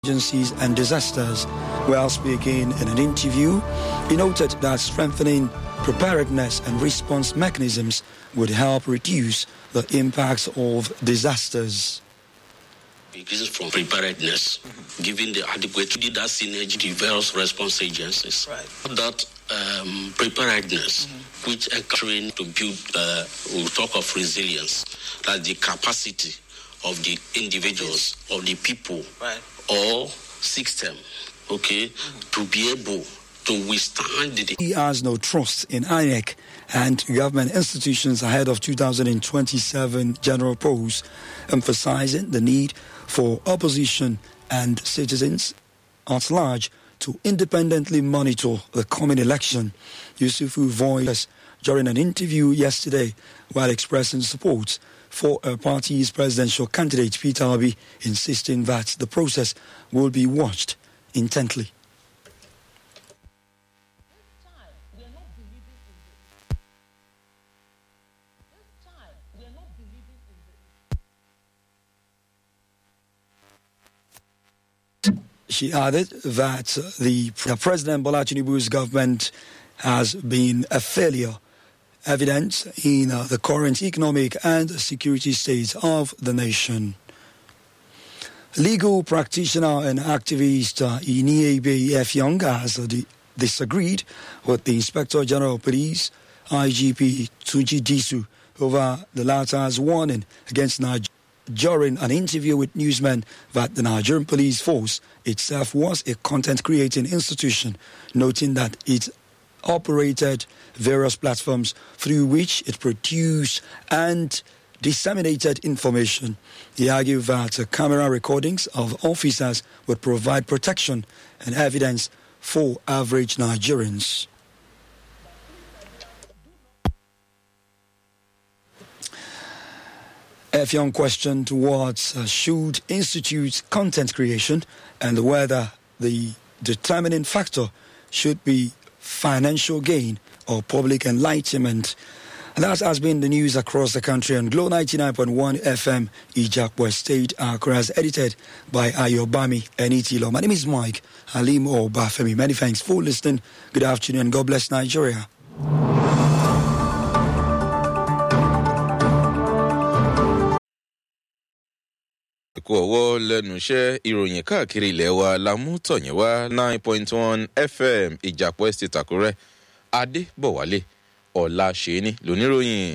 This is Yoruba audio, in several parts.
Emergencies and disasters. While speaking in an interview, he noted that strengthening preparedness and response mechanisms would help reduce the impacts of disasters. Begins from preparedness, giving the adequate that synergy to various response agencies. Right. That preparedness, which are trained to build, we'll talk of resilience, that the capacity of the individuals, of the people, right, or system, to be able to withstand the... He has no trust in INEC and government institutions ahead of 2027 general polls, emphasizing the need for opposition and citizens at large to independently monitor the coming election. Yusufu voiced during an interview yesterday while expressing support for a party's presidential candidate, Peter Obi, insisting that the process will be watched intently. She added that the President Bola Tinubu's government has been a failure, evident in the current economic and security state of the nation. Legal practitioner and activist Iniebe F. Young has disagreed with the Inspector General of Police, IGP Tunji Disu, over the latter's warning against Nigeria during an interview with newsmen that the Nigerian police force itself was a content-creating institution, noting that it operated various platforms through which it produced and disseminated information. He argued that camera recordings of officers would provide protection and evidence for average Nigerians. F. Young questioned what should institute content creation and whether the determining factor should be financial gain or public enlightenment. And that has been the news across the country on Glow 99.1 FM, Ijakwe State, Accra, as edited by Ayobami Enitilo. My name is Mike Halim Obafemi. Many thanks for listening. Good afternoon and God bless Nigeria. Kú ọwọ́ lẹ́nu iṣẹ́ ìròyìn káàkiri ilẹ̀ wa la mú tọ̀yìn wá 9.1 FM Ìjàpọ̀ Estate Àkúrẹ́ Adébọ̀wálé Ọláṣẹ́ni lóníròyìn.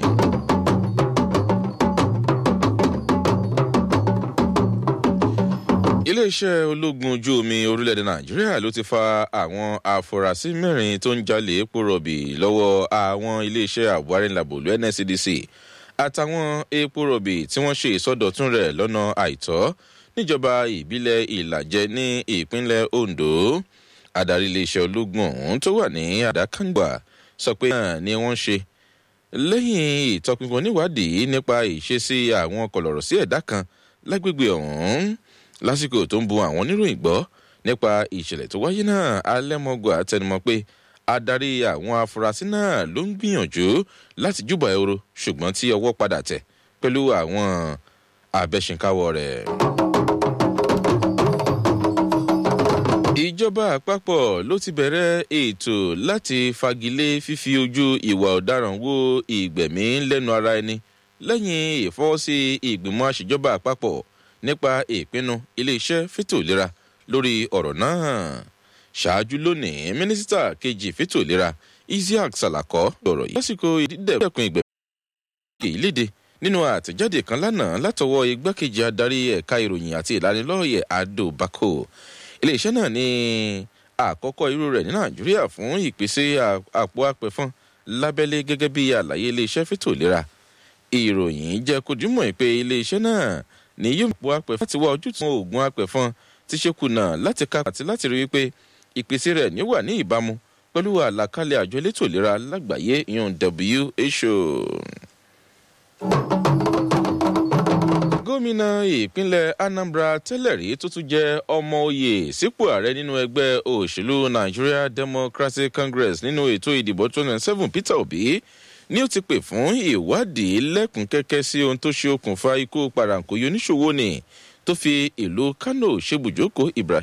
Iléeṣẹ́ ológun ojú omi orílẹ̀-èdè Nàìjíríà ló ti fa àwọn afurasí mẹ́rin tó ń jalè epo rọ̀bì lọ́wọ́ àwọn iléeṣẹ́ ààbò arìnrìnàbòlú NSCDC àtàwọn epo rọ̀bì tí wọ́n ṣe ìsọdọ̀tún rẹ̀ lọ́nà àìtọ́ níjọba ìbílẹ̀ Ìlàjẹ ní ìpínlẹ̀ Ondo. Adarí iléeṣẹ́ ológun ọ̀hún tó wà ní Àdákàngbà sọ pé náà ni wọ́n ṣe lẹ́yìn ìtọpinpin oníwádìí nípa ìṣesí àwọn kọ̀lọ̀rọ̀ sí ẹ̀dá kan lágbègbè ọ̀hún lásìkò tó ń bu àwọn oníròyìn gbọ́ nípa ìṣẹ̀lẹ̀ tó wáyé náà. Alẹ́mọ̀gbà tẹnumọ́ pé adarí àwọn afurasí náà ló ń gbìyànjú láti júbà ehoro ṣùgbọ́n tí ọwọ́ padà tẹ̀ pẹ̀lú àwọn abẹ́ṣinkáwọ́ rẹ̀. Ìjọba àpapọ̀ ló ti bẹ̀rẹ̀ ètò láti fagilé fífi ojú ìwà ọ̀daràn wo ìgbẹ̀mí lẹ́nu ara ẹni lẹ́yìn ìfọwọ́sí ìgbìmọ̀ àṣejọba àpapọ̀ nípa ìpinnu iléeṣẹ́ fẹ́tò ìlera lórí ọ̀rọ̀ náà. Ṣáájú lónìí mínísítà kejì fẹ́tò ìlera Isiaq Salako lọ̀rọ̀ yìí lásìkò ìdídẹ̀kùn ìgbẹ̀mí ìlédè nínú àtẹ̀jáde kan lánàá látọwọ́ igbákejì adarí ẹ̀ka ìròyìn àti ìlanilọ́yẹ̀ Ado Bako. Iléeṣẹ́ náà ní àkọ́kọ́ irú rẹ̀ ní Nàìjíríà fún ìpèsè àpò apẹ̀fọn lábẹ́lé gẹ́gẹ́ bí àlàyé iléeṣẹ́ fẹ́tò ìlera. Ìròyìn jẹ́ kó dímọ̀ pé iléeṣẹ́ náà ní yóò pò apẹ̀fọn láti wá ojútùú oògùn apẹ̀fọn tí ṣe kùnà láti ká àti láti rí wípé ìpèsè rẹ̀ ní wà ní ìbámu pẹ̀lú àlàkalẹ̀ àjọ elétò ìlera lágbàáyé ìyọ̀n WHO. Gómìnà ìpínlẹ̀ Anambra tẹ́lẹ̀ rí tó tún jẹ́ ọmọ oyè sípò ààrẹ nínú ẹgbẹ́ òṣèlú Nigeria Democratic Congress nínú ètò ìdìbò 2027 Peter Obi ni ó ti pè fún ìwádìí lẹ́kùnkẹ́kẹ́ sí ohun tó ṣe okùnfà ikú Parankòyí oníṣòwò ni tó fi ìlú Kano ṣebùjókòó Ibrahim